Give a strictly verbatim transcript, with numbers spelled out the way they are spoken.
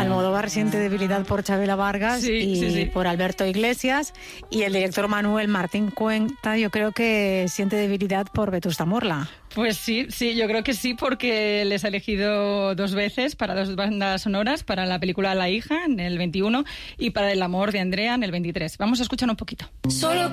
Almodóvar siente debilidad por Chabela Vargas sí, y sí, sí. por Alberto Iglesias, y el director Manuel Martín Cuenta yo creo que siente debilidad por Vetusta Morla. Pues sí, sí, yo creo que sí, porque les ha elegido dos veces para dos bandas sonoras, para la película La hija en el veintiuno y para El amor de Andrea en el veintitrés. Vamos a escuchar un poquito. Solo